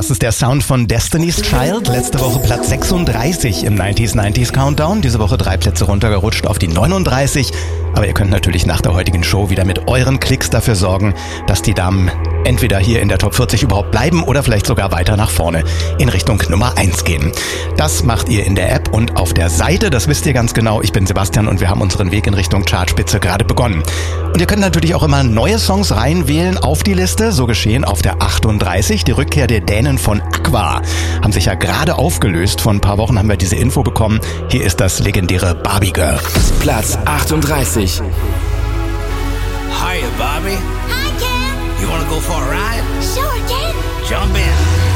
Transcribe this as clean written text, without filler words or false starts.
Das ist der Sound von Destiny's Child. Letzte Woche Platz 36 im 90s Countdown. Diese Woche 3 Plätze runtergerutscht auf die 39. Aber ihr könnt natürlich nach der heutigen Show wieder mit euren Klicks dafür sorgen, dass die Damen entweder hier in der Top 40 überhaupt bleiben oder vielleicht sogar weiter nach vorne in Richtung Nummer 1 gehen. Das macht ihr in der App und auf der Seite, das wisst ihr ganz genau. Ich bin Sebastian und wir haben unseren Weg in Richtung Chartspitze gerade begonnen. Und ihr könnt natürlich auch immer neue Songs reinwählen auf die Liste. So geschehen auf der 38. Die Rückkehr der Dänen von Aqua haben sich ja gerade aufgelöst. Vor ein paar Wochen haben wir diese Info bekommen. Hier ist das legendäre Barbie Girl. Platz 38. Hiya, Bobby. Hi, Ken. You wanna go for a ride? Sure, Ken. Jump in.